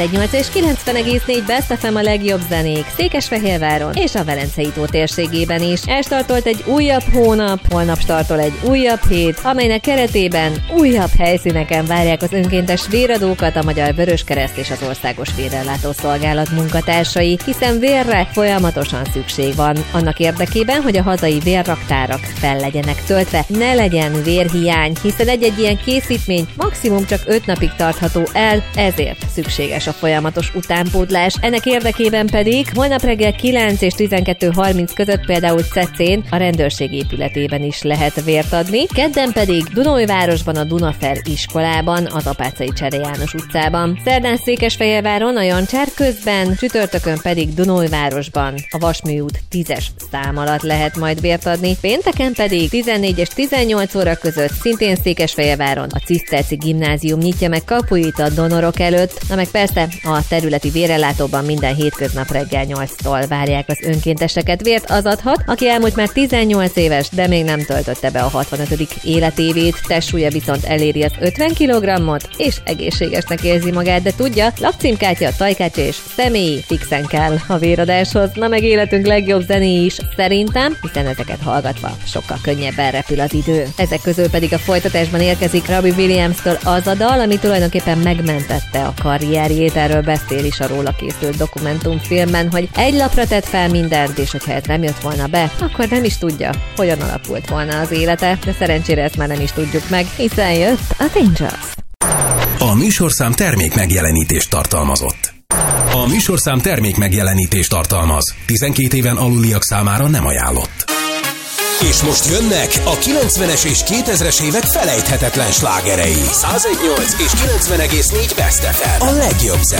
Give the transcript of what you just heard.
108 és 90,4 Best FM a legjobb zenék Székesfehérváron és a Velencei tó térségében is. Elstartolt egy újabb hónap, holnap startol egy újabb hét, amelynek keretében újabb helyszíneken várják az önkéntes véradókat a Magyar Vöröskereszt és az Országos Vérellátó Szolgálat munkatársai, hiszen vérre folyamatosan szükség van. Annak érdekében, hogy a hazai vérraktárak fel legyenek töltve, ne legyen vérhiány, hiszen egy-egy ilyen készítmény maximum csak 5 napig tartható el, ezért szükséges a folyamatos utánpótlás. Ennek érdekében pedig holnap reggel 9 és 12:30 között például Cecén a rendőrség épületében is lehet vért adni, kedden pedig Dunaújvárosban a Dunafer iskolában, az Apáczai Csere János utcában, szerdán Székesfehérváron a Jancsár közben, csütörtökön pedig Dunaújvárosban a Vasmű út 10-es szám alatt lehet majd vért adni, pénteken pedig 14 és 18 óra között szintén Székesfehérváron a Ciszterci Gimnázium nyitja meg kapuit a donorok előtt, na meg persze a területi vérellátóban minden hétköznap reggel 8-tól várják az önkénteseket. Vért az adhat, aki elmúlt már 18 éves, de még nem töltötte be a 65. életévét, testsúlya viszont eléri az 50 kg-ot, és egészségesnek érzi magát, de tudja, lakcímkártya, tajkártya és személyi fixen kell a véradáshoz. Na meg életünk legjobb zené is szerintem, hiszen ezeket hallgatva sokkal könnyebben repül az idő. Ezek közül pedig a folytatásban érkezik Robbie Williams-től az a dal, ami tulajdonképpen megmentette a karrierjét. Erről beszél is a róla készült dokumentumfilmben, hogy egy lapra tett fel mindent, és hogyha ez nem jött volna be, akkor nem is tudja, hogyan alakult volna az élete, de szerencsére ezt már nem is tudjuk meg, hiszen jött a Angels. A műsorszám termék megjelenítést tartalmazott. A műsorszám termék megjelenítést tartalmaz. 12 éven aluliak számára nem ajánlott. És most jönnek a 90-es és 2000-es évek felejthetetlen slágerei. 101.8 és 90,4 Best FM. A legjobb zene.